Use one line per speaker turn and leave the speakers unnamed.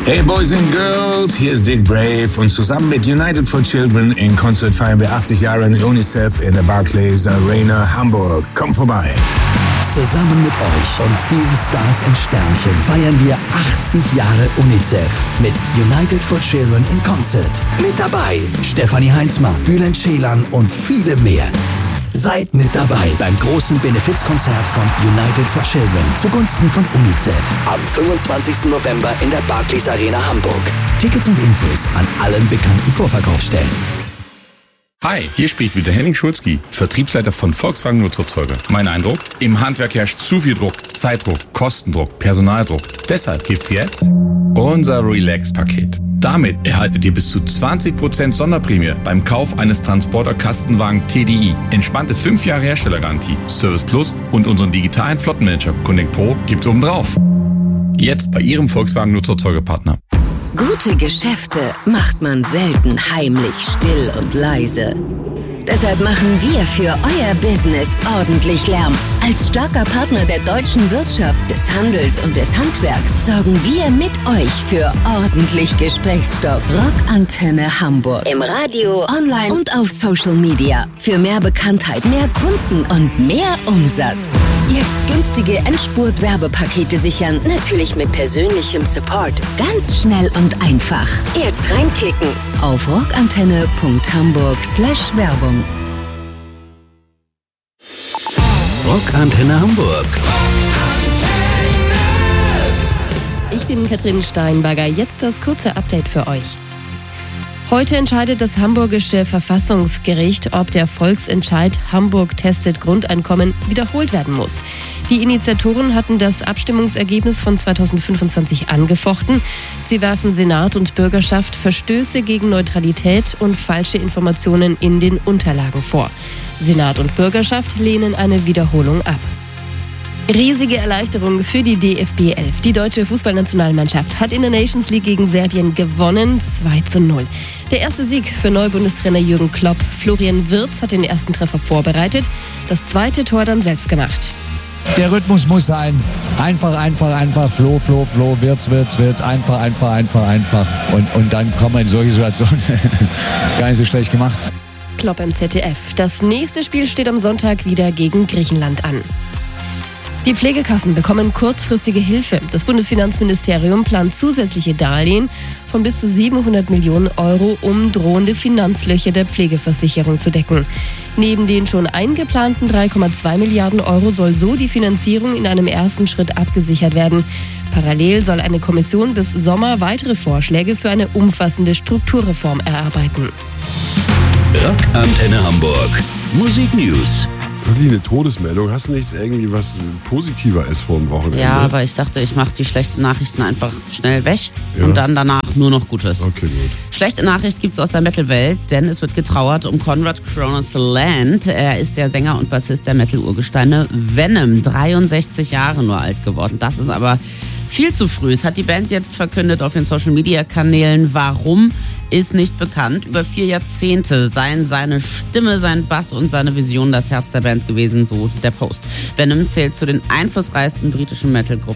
Hey Boys and Girls, hier ist Dick Brave und zusammen mit United for Children in Konzert feiern wir 80 Jahre UNICEF in der Barclays Arena Hamburg. Kommt vorbei.
Zusammen mit euch und vielen Stars und Sternchen feiern wir 80 Jahre UNICEF mit United for Children in Konzert. Mit dabei Stefanie Heinzmann, Bülent Ceylan und viele mehr. Seid mit dabei beim großen Benefizkonzert von United for Children zugunsten von UNICEF am 25. November in der Barclays Arena Hamburg. Tickets und Infos an allen bekannten Vorverkaufsstellen.
Hi, hier spricht wieder Henning Schulzki, Vertriebsleiter von Volkswagen Nutzerzeuger. Mein Eindruck? Im Handwerk herrscht zu viel Druck, Zeitdruck, Kostendruck, Personaldruck. Deshalb gibt's jetzt unser Relax-Paket. Damit erhaltet ihr bis zu 20% Sonderprämie beim Kauf eines Transporter-Kastenwagen TDI. Entspannte 5 Jahre Herstellergarantie, Service Plus und unseren digitalen Flottenmanager Connect Pro gibt's obendrauf. Jetzt bei Ihrem Volkswagen Nutzerzeugerpartner.
Gute Geschäfte macht man selten heimlich, still und leise. Deshalb machen wir für euer Business ordentlich Lärm. Als starker Partner der deutschen Wirtschaft, des Handels und des Handwerks sorgen wir mit euch für ordentlich Gesprächsstoff. Rockantenne Hamburg. Im Radio, online und auf Social Media. Für mehr Bekanntheit, mehr Kunden und mehr Umsatz. Jetzt günstige Endspurt-Werbepakete sichern. Natürlich mit persönlichem Support. Ganz schnell und einfach. Jetzt reinklicken auf rockantenne.hamburg/Werbung.
Rockantenne Hamburg.
Ich bin Katrin Steinberger. Jetzt das kurze Update für euch. Heute entscheidet das hamburgische Verfassungsgericht, ob der Volksentscheid Hamburg testet Grundeinkommen wiederholt werden muss. Die Initiatoren hatten das Abstimmungsergebnis von 2025 angefochten. Sie werfen Senat und Bürgerschaft Verstöße gegen Neutralität und falsche Informationen in den Unterlagen vor. Senat und Bürgerschaft lehnen eine Wiederholung ab. Riesige Erleichterung für die DFB 11. Die deutsche Fußballnationalmannschaft hat in der Nations League gegen Serbien gewonnen, 2:0. Der erste Sieg für Neubundestrainer Jürgen Klopp. Florian Wirtz hat den ersten Treffer vorbereitet, das zweite Tor dann selbst gemacht.
Der Rhythmus muss sein. Einfach. Flow. Wirtz. Einfach. Und dann kommen wir in solche Situationen. Gar nicht so schlecht gemacht.
Klopp im ZDF. Das nächste Spiel steht am Sonntag wieder gegen Griechenland an. Die Pflegekassen bekommen kurzfristige Hilfe. Das Bundesfinanzministerium plant zusätzliche Darlehen von bis zu 700 Millionen Euro, um drohende Finanzlöcher der Pflegeversicherung zu decken. Neben den schon eingeplanten 3,2 Milliarden Euro soll so die Finanzierung in einem ersten Schritt abgesichert werden. Parallel soll eine Kommission bis Sommer weitere Vorschläge für eine umfassende Strukturreform erarbeiten.
Rockantenne Hamburg. Musik News.
Wirklich eine Todesmeldung. Hast du nichts irgendwie, was positiver ist vor dem Wochenende?
Ja, aber ich dachte, ich mache die schlechten Nachrichten einfach schnell weg und dann danach nur noch Gutes.
Okay, gut.
Schlechte Nachricht gibt's aus der Metal-Welt, denn es wird getrauert um Conrad Kronos Land. Er ist der Sänger und Bassist der Metal-Urgesteine Venom, 63 Jahre nur alt geworden. Das ist aber viel zu früh. Es hat die Band jetzt verkündet auf den Social-Media-Kanälen. Warum, ist nicht bekannt. Über 4 Jahrzehnte seien seine Stimme, sein Bass und seine Vision das Herz der Band gewesen, so der Post. Venom zählt zu den einflussreichsten britischen Metal-Gruppen